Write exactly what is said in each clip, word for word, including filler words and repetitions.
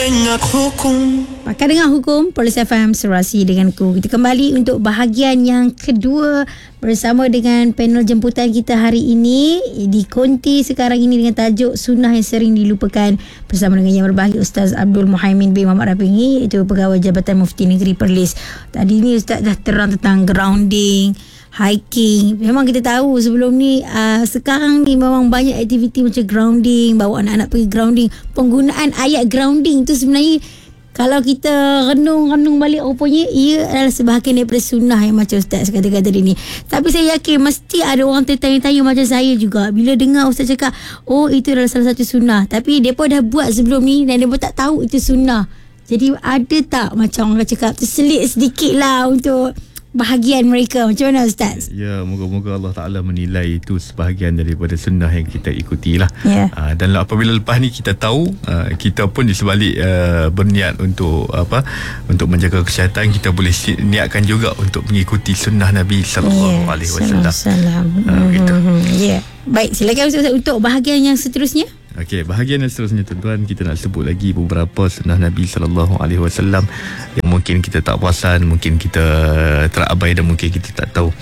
dengan hukum. Pakar Dengar Hukum, Polis F M, Serasi denganku. Kita kembali untuk bahagian yang kedua bersama dengan panel jemputan kita hari ini di Konti sekarang ini dengan tajuk Sunnah yang sering dilupakan, bersama dengan yang berbahagia Ustaz Abdul Muhaimin bin Muhammad Rafiqi, iaitu Pegawai Jabatan Mufti Negeri Perlis. Tadi ni Ustaz dah terang tentang grounding, hiking. Memang kita tahu sebelum ni uh, sekarang ni memang banyak aktiviti macam grounding, bawa anak-anak pergi grounding. Penggunaan ayat grounding tu sebenarnya kalau kita renung-renung balik, rupanya ia adalah sebahagian daripada sunnah yang macam Ustaz kata-kata tadi ni. Tapi saya yakin mesti ada orang tertanya-tanya macam saya juga bila dengar Ustaz cakap, oh itu adalah salah satu sunnah, tapi mereka dah buat sebelum ni dan mereka tak tahu itu sunnah. Jadi ada tak macam orang cakap terselit sedikit lah untuk bahagian mereka? Macam mana Ustaz? Ya, moga-moga Allah Ta'ala menilai itu sebahagian daripada sunnah yang kita ikuti lah. Yeah. uh, Dan apabila lepas ni kita tahu, uh, kita pun di sebalik uh, berniat untuk apa, untuk menjaga kesihatan, kita boleh niatkan juga untuk mengikuti sunnah Nabi Sallallahu Alaihi Wasallam. Gitu. Ya. Baik, silakan Ustaz untuk bahagian yang seterusnya. Okey, bahagian yang seterusnya tuan-tuan, kita nak sebut lagi beberapa sunnah Nabi sallallahu alaihi wasallam yang mungkin kita tak perasan, mungkin kita terabai dan mungkin kita tak tahu.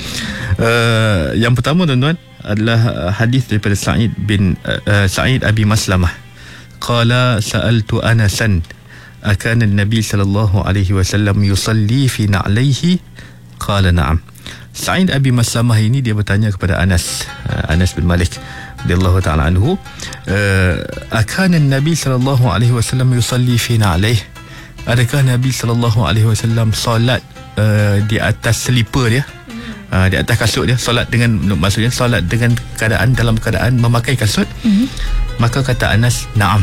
Uh, yang pertama tuan-tuan adalah hadis daripada Sa'id bin uh, Sa'id Abi Maslamah. Qala sa'altu Anasan akana an-nabi sallallahu alaihi wasallam yusalli fi na'laihi? Qala na'am. Sa'id Abi Maslamah ini dia bertanya kepada Anas, uh, Anas bin Malik radhiyallahu ta'ala anhu, uh, akana Nabi sallallahu alaihi wasallam yusalli fi na'laihi? Adakah Nabi sallallahu alaihi wasallam solat uh, di atas selipar dia, uh, di atas kasut dia, solat dengan, maksudnya solat dengan keadaan, dalam keadaan memakai kasut? Mm-hmm. Maka kata Anas, na'am,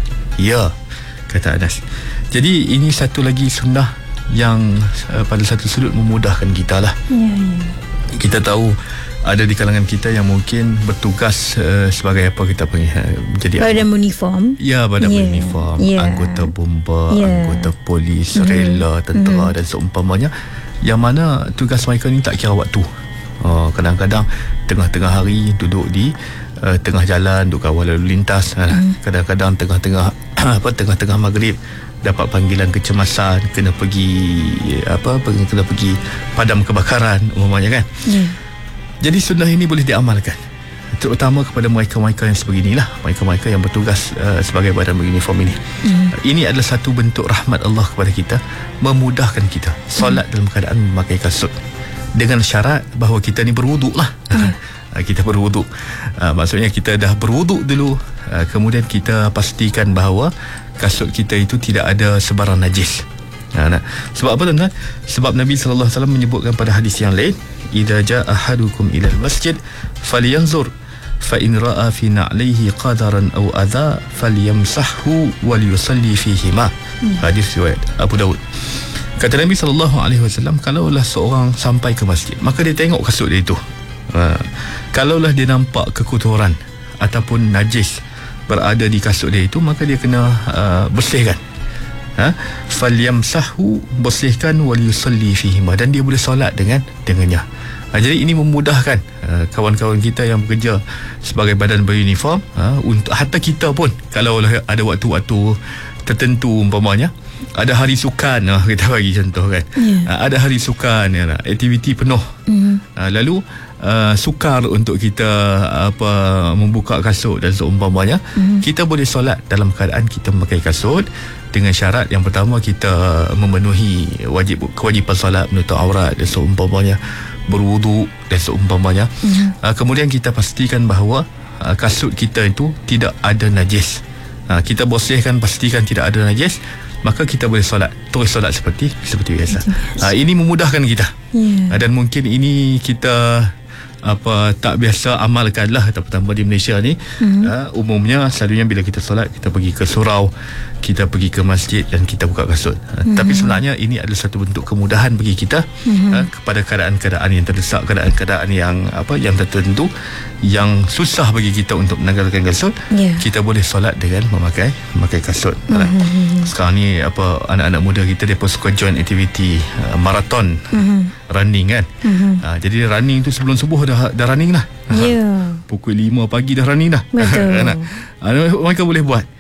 ya, kata Anas. Jadi ini satu lagi sunnah yang uh, pada satu sudut memudahkan kita lah. Yeah, yeah. Kita tahu ada di kalangan kita yang mungkin bertugas uh, sebagai apa kita panggil, uh, menjadi badan uniform. Ya, badan yeah. uniform, yeah. anggota bomba, yeah. anggota polis, mm. rela, tentera mm. dan seumpamanya, yang mana tugas mereka ni tak kira waktu. Uh, kadang-kadang tengah-tengah hari duduk di uh, tengah jalan, duduk kawal lalu lintas. Uh, mm. Kadang-kadang tengah-tengah apa tengah-tengah maghrib dapat panggilan kecemasan, kena pergi apa kena pergi padam kebakaran umpamanya kan. Yeah. Jadi sunnah ini boleh diamalkan terutama kepada mereka-mereka yang sebeginilah, mereka-mereka yang bertugas uh, sebagai badan beruniform ini. Mm. Ini adalah satu bentuk rahmat Allah kepada kita, memudahkan kita solat mm. dalam keadaan memakai kasut, dengan syarat bahawa kita ni berwuduk lah. Mm. Kita berwuduk, uh, maksudnya kita dah berwuduk dulu, uh, kemudian kita pastikan bahawa kasut kita itu tidak ada sebarang najis. Ha, nah. Sebab apa tuan-tuan? Sebab Nabi sallallahu alaihi wasallam menyebutkan pada hadis yang lain, idza jaa ahadukum ila al-masjid falyanzur fa in ra'a fi na'lihi qadaran aw adha falyamsahhu wal yusalli fihi ma. Hmm. Hadis riwayat Abu Daud. Kata Nabi sallallahu alaihi wasallam, kalaulah seorang sampai ke masjid, maka dia tengok kasut dia itu. Ha, kalaulah dia nampak kekotoran ataupun najis berada di kasut dia itu, maka dia kena uh, bersihkan. Ha, falyamsahu, bersihkan, wal yusalli fihi ma, dan dia boleh solat dengan dengannya. Ha, jadi ini memudahkan uh, kawan-kawan kita yang bekerja sebagai badan beruniform, ha, untuk hatta kita pun kalau ada waktu-waktu tertentu, umpamanya ada hari sukan, ha, kita bagi contoh kan, yeah. ha, ada hari sukan, ya, aktiviti penuh, mm. ha, lalu uh, sukar untuk kita apa membuka kasut dan seumpamanya, mm. kita boleh solat dalam keadaan kita memakai kasut, dengan syarat yang pertama kita memenuhi wajib kewajipan solat, menutup aurat dan seumpamanya, berwuduk dan seumpamanya. Mm-hmm. Uh, kemudian kita pastikan bahawa uh, kasut kita itu tidak ada najis. Uh, kita bersihkan, pastikan tidak ada najis, maka kita boleh solat, terus solat seperti seperti biasa. Uh, ini memudahkan kita. Yeah. Uh, dan mungkin ini kita apa tak biasa amalkanlah, terutama di Malaysia ni. Mm-hmm. uh, umumnya selalunya bila kita solat, kita pergi ke surau, kita pergi ke masjid dan kita buka kasut. uh, mm-hmm. Tapi sebenarnya ini adalah satu bentuk kemudahan bagi kita, mm-hmm. uh, kepada keadaan-keadaan yang terdesak, keadaan-keadaan yang apa yang tertentu, yang susah bagi kita untuk menanggalkan kasut, yeah. kita boleh solat dengan memakai memakai kasut. Mm-hmm. Sekarang ni apa anak-anak muda kita, dia pun suka join aktiviti uh, maraton, mm-hmm. running kan. Mm-hmm. uh, jadi running tu sebelum subuh dah dah running lah. Yeah. Pukul lima pagi dah running dah. Betul. uh, mereka boleh buat.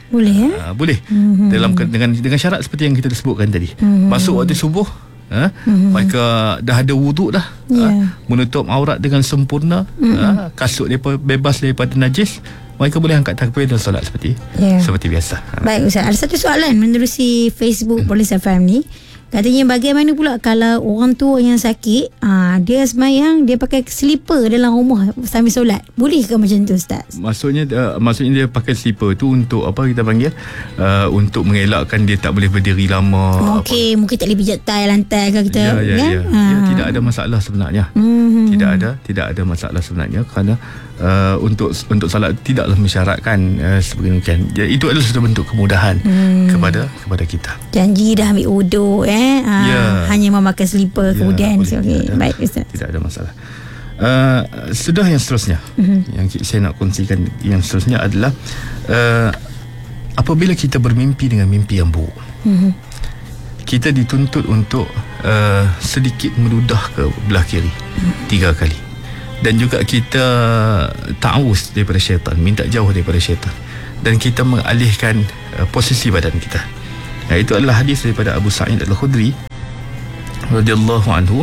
Boleh, eh? Uh, boleh. Mm-hmm. Dalam dengan dengan syarat seperti yang kita sebutkan tadi. Mm-hmm. Masuk waktu subuh, ha, mm-hmm. mereka dah ada wuduk dah, yeah. ha, menutup aurat dengan sempurna, mm-hmm. ha, kasut mereka bebas daripada najis, mereka boleh angkat takbir dan solat seperti yeah. seperti biasa. Baik Ustaz, ada satu soalan menerusi Facebook hmm. Police F M ni. Katanya bagaimana pula kalau orang tua yang sakit, aa, dia semayang, dia pakai slipper dalam rumah sambil solat. Boleh ke macam tu Ustaz? Maksudnya uh, maksudnya dia pakai slipper tu untuk apa kita panggil? Uh, untuk mengelakkan dia tak boleh berdiri lama. Okey, mungkin tak boleh pijak tai lantai ke kita. Ya, ya, kan? ya. Ha. ya tidak ada masalah sebenarnya. Mm-hmm. Tidak ada, tidak ada masalah sebenarnya kerana uh, untuk untuk solat tidaklah mensyaratkan uh, sebegini. Ya, itu adalah satu bentuk kemudahan mm. kepada kepada kita. Janji dah ambil wuduk eh. Ha, ya. Hanya memakai slipper ya, kemudian. So, okay. Tidak Baik Ustaz. Tidak ada masalah. Uh, sudah yang seterusnya, mm-hmm. yang saya nak kongsikan yang seterusnya adalah uh, apabila kita bermimpi dengan mimpi yang buruk, mm-hmm. kita dituntut untuk uh, sedikit meludah ke belah kiri mm-hmm. tiga kali, dan juga kita ta'awuz daripada syaitan, minta jauh daripada syaitan, dan kita mengalihkan uh, posisi badan kita. Nah, itu adalah hadis daripada Abu Sa'id Al-Khudri radhiyallahu anhu.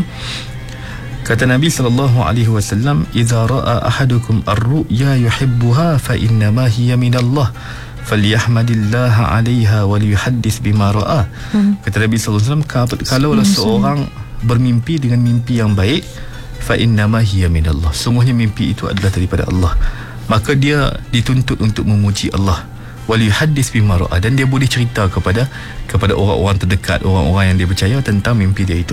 Kata Nabi sallallahu alaihi wasallam, "Idza ra'a ahadukum ar-ru'ya yuhibbuha fa inna ma hiya min Allah, falyahmadillaha 'alaiha wa liyuhaddits bima ra'a." Hmm. Kata Nabi sallallahu alaihi wasallam, kalau seorang bermimpi dengan mimpi yang baik, fa inna ma hiya min Allah, sungguhnya mimpi itu adalah daripada Allah, maka dia dituntut untuk memuji Allah, wali hadis bima ra'a, dan dia boleh cerita kepada kepada orang-orang terdekat, orang-orang yang dia percaya tentang mimpi dia itu.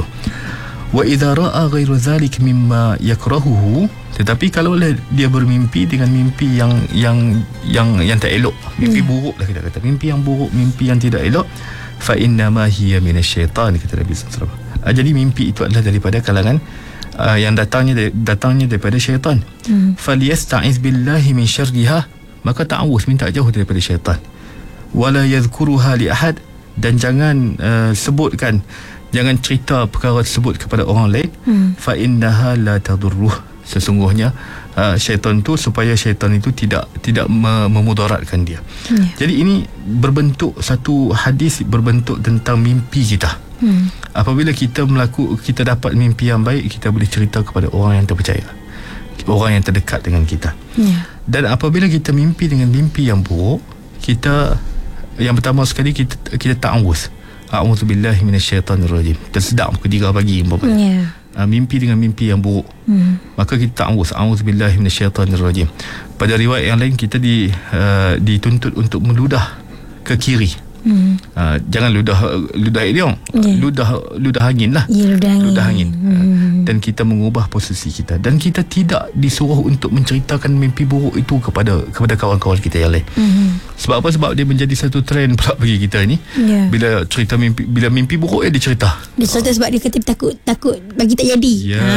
Wa idza ra'a ghairu zalik mimma yakrahuhu, tetapi kalau dia bermimpi dengan mimpi yang yang yang yang tak elok, mimpi hmm. buruk lah kita kata, mimpi yang buruk, mimpi yang tidak elok, fa inna ma hiya minasyaitan, kata Nabi sallallahu alaihi wasallam. Jadi mimpi itu adalah daripada kalangan uh, yang datangnya datangnya daripada syaitan. Hmm. Falyasta'iz billahi min syarriha, maka ta'awuz, minta jauh daripada syaitan. Wala yadhkuruha li ahad, dan jangan uh, sebutkan, jangan cerita perkara tersebut kepada orang lain. hmm. Fa innaha la tadurruh, sesungguhnya uh, syaitan tu, supaya syaitan itu tidak tidak memudaratkan dia. yeah. Jadi ini berbentuk satu hadis, berbentuk tentang mimpi kita. hmm. Apabila kita melaku, kita dapat mimpi yang baik, kita boleh cerita kepada orang yang terpercaya, orang yang terdekat dengan kita. yeah. Dan apabila kita mimpi dengan mimpi yang buruk, kita, yang pertama sekali, kita kita ta'awuz, a'udzubillahi minasyaitanirrajim, tersedak pukul tiga pagi umpamanya. yeah. uh, mimpi dengan mimpi yang buruk, hmm. maka kita ta'awuz, a'udzubillahi minasyaitanirrajim. Pada riwayat yang lain, kita di uh, dituntut untuk meludah ke kiri. Hmm. Uh, jangan ludah ludah idiom, yeah. ludah ludah angin lah. Yeah, ludah angin. Ludah angin. Hmm. Uh, dan kita mengubah posisi kita, dan kita tidak disuruh untuk menceritakan mimpi buruk itu kepada kepada kawan-kawan kita yang lain. Hmm. Sebab apa? Sebab dia menjadi satu trend pula bagi kita ni. Yeah. Bila cerita mimpi, bila mimpi buruk, ya dia cerita. Dia cerita uh. sebab dia kata takut takut bagi tak jadi. Yeah.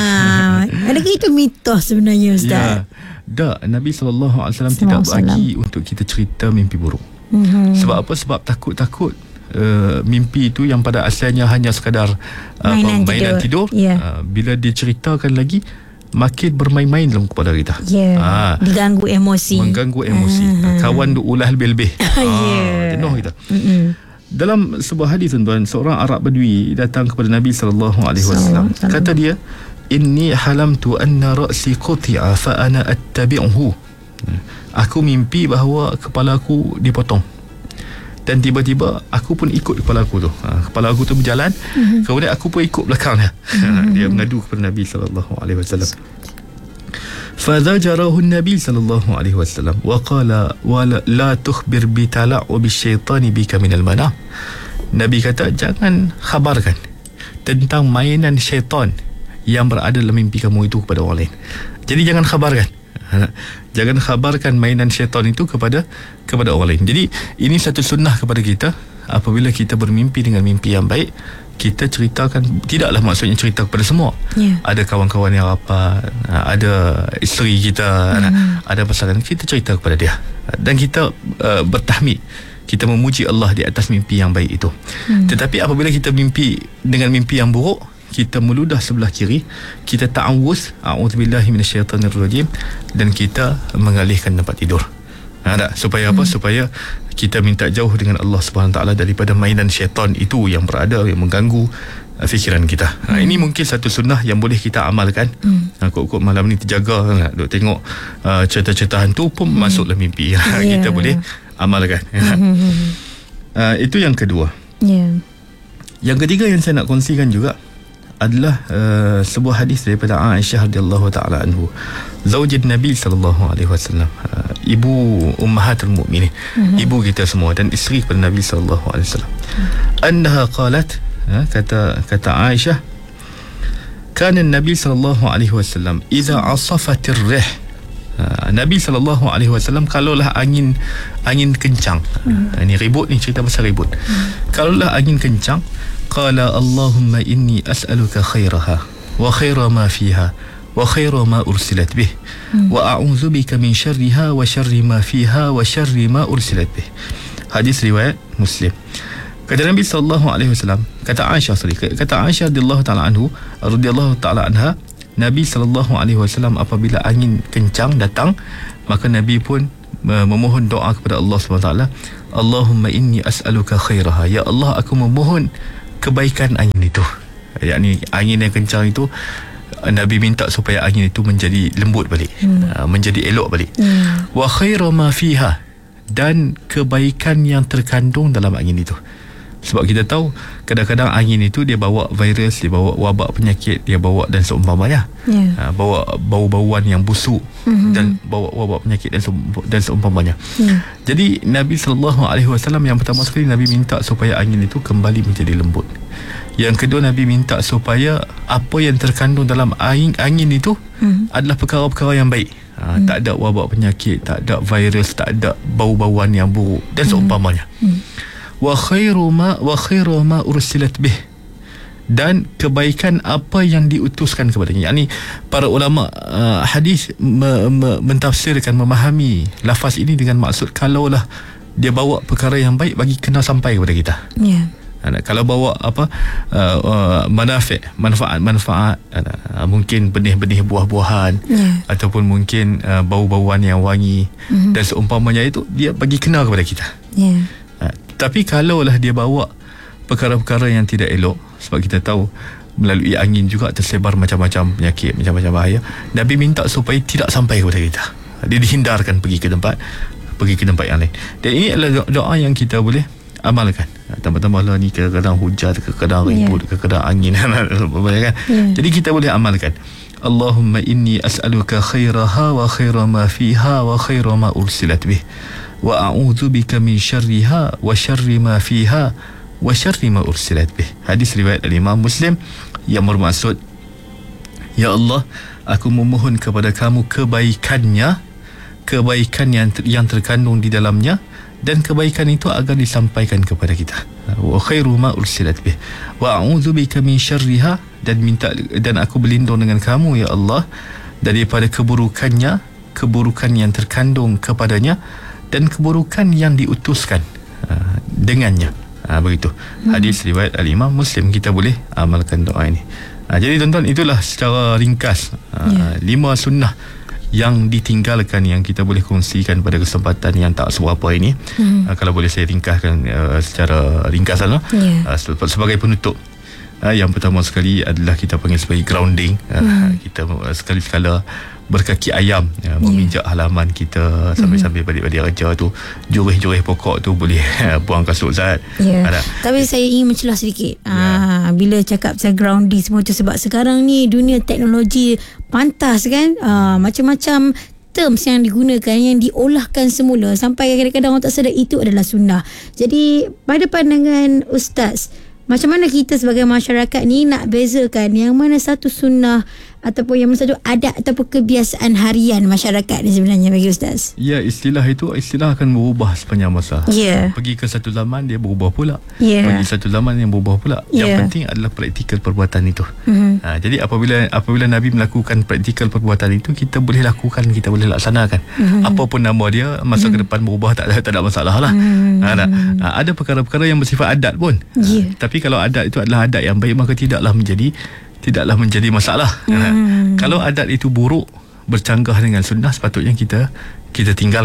Ha. Adakah itu mitos sebenarnya Ustaz? Yeah. Tak, Nabi sallallahu alaihi wasallam tidak bagi untuk kita cerita mimpi buruk. Mm-hmm. Sebab apa? Sebab takut-takut uh, mimpi itu yang pada asalnya hanya sekadar uh, mainan, mainan tidur, tidur yeah. uh, bila diceritakan lagi, makin bermain-main dalam kepala kita. yeah. uh, Diganggu emosi, mengganggu emosi. uh-huh. Kawan duk ulah lebih-lebih. yeah. Jenuh kita. mm-hmm. Dalam sebuah hadis, tuan-tuan, seorang Arab Badui datang kepada Nabi sallallahu alaihi wasallam. Kata dia, inni halamtu anna ra'si quti'a fa ana attabi'uhu. Aku mimpi bahawa kepala aku dipotong, dan tiba-tiba aku pun ikut kepala aku tu. Ha, kepala aku tu berjalan, mm-hmm. kemudian aku pun ikut belakang dia. Mm-hmm. Dia mengadu kepada Nabi sallallahu alaihi wasallam. Fadzajarahu Nabi sallallahu alaihi wasallam wa qala wa la tukhbir bi tala'ub asy-syaitani bika min al-manam. Nabi kata, jangan khabarkan tentang mainan syaitan yang berada dalam mimpi kamu itu kepada orang lain. Jadi jangan khabarkan. Jangan khabarkan mainan syaitan itu kepada kepada orang lain. Jadi ini satu sunnah kepada kita. Apabila kita bermimpi dengan mimpi yang baik, kita ceritakan. Tidaklah maksudnya cerita kepada semua. yeah. Ada kawan-kawan yang rapat, ada isteri kita, mm. ada pasangan, kita cerita kepada dia, dan kita uh, bertahmid, kita memuji Allah di atas mimpi yang baik itu. mm. Tetapi apabila kita mimpi dengan mimpi yang buruk, kita meludah sebelah kiri, kita ta'awuz, a'udzubillahi minasyaitanirrajim, dan kita mengalihkan tempat tidur. Ha, tak? Supaya apa? Hmm. Supaya kita minta jauh dengan Allah Subhanahu Wa Taala daripada mainan syaitan itu yang berada, yang mengganggu uh, fikiran kita. Hmm. Uh, ini mungkin satu sunnah yang boleh kita amalkan. Hmm. Uh, kok-kok malam ni terjaga nak duk tengok uh, cerita-cerita hantu pun hmm. masuklah mimpi. Yeah. Kita boleh amalkan. Hmm. uh, itu yang kedua. Yeah. Yang ketiga yang saya nak kongsikan juga adalah uh, sebuah hadis daripada Aisyah radhiyallahu taala anhu, zaujin Nabi sallallahu alaihi wasallam, uh, ibu ummahatul mukminin, uh-huh. ibu kita semua dan isteri kepada Nabi sallallahu alaihi wasallam. Uh-huh. Annaha qalat, uh, kata kata Aisyah, kana Nabi sallallahu alaihi wasallam idza asafatir rih, uh, Nabi sallallahu alaihi wasallam kalaulah angin angin kencang, uh-huh. uh, ini ribut ni, cerita pasal ribut. Uh-huh. Kalaulah angin kencang, qala Allahumma inni as'aluka khairaha wa khaira ma fiha wa khaira ma ursilat bih hmm. wa a'udzu bika min syarriha wa syarri ma fiha wa syarri ma ursilat bih. Hadis riwayat Muslim. Kata Nabi sallallahu alaihi wasallam, kata Aisyah sorry, kata Aisyah radhiyallahu taala anhu radhiyallahu taala anha, Nabi sallallahu alaihi wasallam apabila angin kencang datang, maka Nabi pun memohon doa kepada Allah Subhanahu wa taala, Allahumma inni as'aluka khairaha, ya Allah aku memohon kebaikan angin itu. Yakni angin yang kencang itu, Nabi minta supaya angin itu menjadi lembut balik, hmm. menjadi elok balik. hmm. Wa khaira ma fiha, dan kebaikan yang terkandung dalam angin itu. Sebab kita tahu kadang-kadang angin itu dia bawa virus, dia bawa wabak penyakit, dia bawa dan seumpamanya, yeah. bawa bau-bauan yang busuk, mm-hmm. dan bawa wabak penyakit dan, se- dan seumpamanya. yeah. Jadi Nabi sallallahu alaihi wasallam yang pertama sekali Nabi minta supaya angin itu kembali menjadi lembut. Yang kedua Nabi minta supaya apa yang terkandung dalam angin, angin itu mm-hmm. adalah perkara-perkara yang baik. Ha, mm. Tak ada wabak penyakit, tak ada virus, tak ada bau-bauan yang buruk dan seumpamanya. mm. Wa khairu ma wa khairu ma ursilat bih, dan kebaikan apa yang diutuskan kepadanya. Yakni para ulama uh, hadis me, me, mentafsirkan, memahami lafaz ini dengan maksud kalaulah dia bawa perkara yang baik bagi kena sampai kepada kita. Ya. Yeah. Kalau bawa apa uh, uh, manfaat manfaat manfaat uh, mungkin benih-benih buah-buahan, yeah. ataupun mungkin uh, bau-bauan yang wangi, mm-hmm. dan seumpamanya itu dia bagi kena kepada kita. Ya. Yeah. Tapi kalaulah dia bawa perkara-perkara yang tidak elok, sebab kita tahu melalui angin juga tersebar macam-macam penyakit, macam-macam bahaya, Nabi minta supaya tidak sampai kepada kita. Dia dihindarkan pergi ke tempat pergi ke tempat yang lain. Dan ini adalah doa yang kita boleh amalkan. Tambah-tambahlah ni kadang-kadang hujan, kadang-kadang ribut, yeah. kadang-kadang angin kan. yeah. Jadi kita boleh amalkan. Allahumma inni as'aluka khairaha wa khaira ma fiha wa khaira ma ursilat bih wa a'udzu bika min syarriha wa syarri ma fiha wa syarri ma ursilat bih. Hadis riwayat Imam Muslim yang bermaksud, ya Allah, aku memohon kepada kamu kebaikannya, kebaikan yang yang terkandung di dalamnya, dan kebaikan itu agar disampaikan kepada kita. Wa khairu ma ursilat bih wa a'udzu bika min syarriha, dan minta dan aku berlindung dengan kamu ya Allah daripada keburukannya, keburukan yang terkandung kepadanya, dan keburukan yang diutuskan uh, dengannya. Uh, begitu. Hmm. Hadis riwayat Al-Imam Muslim. Kita boleh amalkan doa ini. Uh, jadi tuan-tuan, itulah secara ringkas uh, yeah. lima sunnah yang ditinggalkan yang kita boleh kongsikan pada kesempatan yang tak seberapa ini. Hmm. Uh, kalau boleh saya ringkaskan uh, secara ringkasan lah. Yeah. Uh, sebagai penutup. Uh, yang pertama sekali adalah kita panggil sebagai grounding. Uh, hmm. Kita uh, sekali-sekala berkaki ayam, ya, meminjak yeah. halaman kita sambil-sambil balik-balik kerja tu, jurih-jurih pokok tu boleh buang kasut Zat. Yeah. Tapi saya ingin mencelah sedikit. Yeah. Ah, bila cakap pasal grounding semua tu, sebab sekarang ni dunia teknologi pantas kan, ah, macam-macam terms yang digunakan, yang diolahkan semula sampai kadang-kadang orang tak sedar itu adalah sunnah. Jadi pada pandangan Ustaz, macam mana kita sebagai masyarakat ni nak bezakan yang mana satu sunnah ataupun yang mana satu adat ataupun kebiasaan harian masyarakat ni sebenarnya bagi Ustaz? Ya, istilah itu istilah akan berubah sepanjang masa. Yeah. Pergi ke satu zaman dia berubah pula. Yeah. Pergi satu zaman yang berubah pula. Yeah. Yang penting adalah praktikal perbuatan itu. Mm-hmm. Ha, jadi apabila apabila Nabi melakukan praktikal perbuatan itu, kita boleh lakukan, kita boleh laksanakan. Mm-hmm. Apapun nama dia, masa mm-hmm. ke depan berubah tak ada tak ada masalah lah. Mm-hmm. Ha, ha, ada perkara-perkara yang bersifat adat pun. Yeah. Ha, tapi kalau adat itu adalah adat yang baik, maka tidaklah menjadi tidaklah menjadi masalah. Hmm. Kalau adat itu buruk, bercanggah dengan sunnah, sepatutnya kita kita tinggalkan.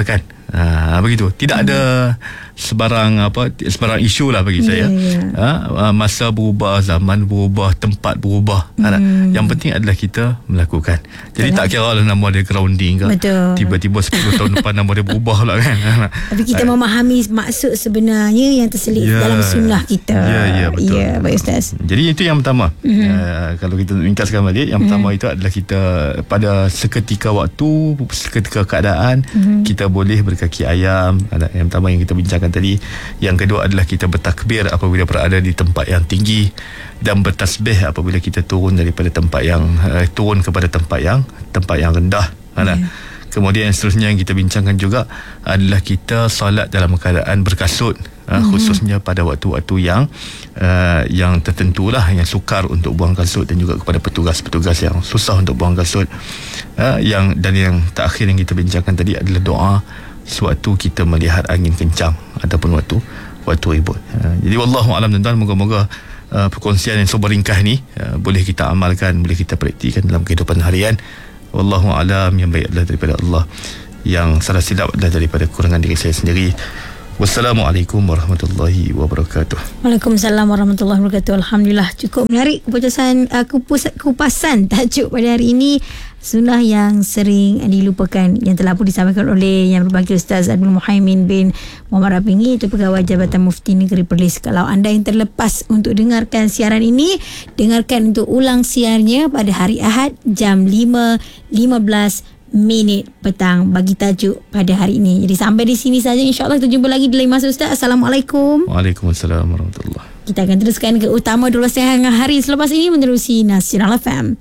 Ha, begitu. Tidak hmm. ada sebarang apa sebarang isu lah bagi saya. Yeah, yeah. Ha, masa berubah, zaman berubah, tempat berubah. Hmm. Yang penting adalah kita melakukan. Jadi betul. Tak kira lah nama dia grounding ke. Betul. Tiba-tiba sepuluh tahun depan nama dia berubah lah kan. Tapi kita ha. memahami maksud sebenarnya yang terselit yeah. dalam sunnah kita. Ya, yeah, yeah, betul. Ya, yeah, baik Ustaz. Jadi itu yang pertama. Hmm. Uh, kalau kita ringkaskan balik, yang pertama hmm. itu adalah kita pada seketika waktu, seketika keadaan, hmm. kita boleh berkaki ayam. Yang pertama yang kita bincangkan tadi. Yang kedua adalah kita bertakbir apabila berada di tempat yang tinggi dan bertasbih apabila kita turun daripada tempat yang uh, turun kepada tempat yang tempat yang rendah. Yeah. Kemudian yang seterusnya yang kita bincangkan juga adalah kita solat dalam keadaan berkasut. Uh, mm-hmm. Khususnya pada waktu-waktu yang uh, yang tertentu lah, yang sukar untuk buang kasut, dan juga kepada petugas-petugas yang susah untuk buang kasut. Uh, yang dan yang terakhir yang kita bincangkan tadi adalah doa sewaktu kita melihat angin kencang ataupun waktu waktu ribut. Uh, jadi wallahu alam, tuan-tuan, moga-moga uh, perkongsian yang super ringkas ni uh, boleh kita amalkan, boleh kita praktikkan dalam kehidupan harian. Wallahu alam, yang baik adalah daripada Allah, yang salah silap adalah daripada kurangan diri saya sendiri. Wassalamualaikum warahmatullahi wabarakatuh. Waalaikumsalam warahmatullahi wabarakatuh. Alhamdulillah, cukup menarik keputusan uh, kupus, kupasan tajuk pada hari ini, sunnah yang sering dilupakan, yang telah pun disampaikan oleh Yang Berbahagia Ustaz Abdul Muhaimin bin Muhammad Rapingi, itu Pegawai Jabatan Mufti Negeri Perlis. Kalau anda yang terlepas untuk dengarkan siaran ini, dengarkan untuk ulang siarnya pada hari Ahad jam lima lima belas minit petang bagi tajuk pada hari ini. Jadi sampai di sini saja, insya-Allah kita jumpa lagi di lain masa Ustaz. Assalamualaikum. Waalaikumsalam warahmatullahi. Kita akan teruskan ke utama dua belas tengah hari selepas ini menerusi Nasional F M.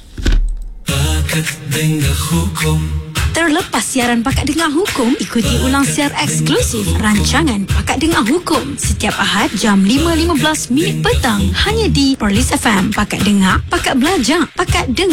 Pakat Dengar Hukum. Terlepas siaran Pakat Dengar Hukum, ikuti ulang siar eksklusif rancangan Pakat Dengar Hukum setiap Ahad jam lima lima belas minit petang hanya di Perlis F M. Pakat Dengar, Pakat Belajar, Pakat Dengar.